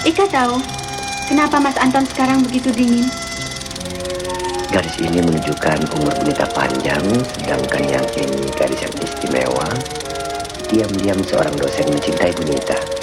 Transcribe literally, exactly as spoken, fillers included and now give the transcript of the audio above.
Ika tahu kenapa Mas Anton sekarang begitu dingin? Garis ini menunjukkan umur Bunita panjang, sedangkan yang ini garis yang istimewa. Diam-diam seorang dosen mencintai Bunita.